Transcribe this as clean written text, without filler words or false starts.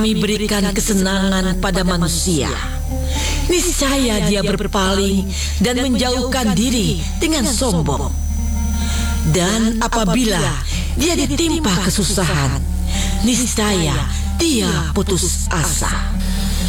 kami berikan kesenangan pada manusia, niscaya dia berpaling dan menjauhkan diri dengan sombong. Dan apabila dia ditimpa kesusahan, niscaya dia putus asa.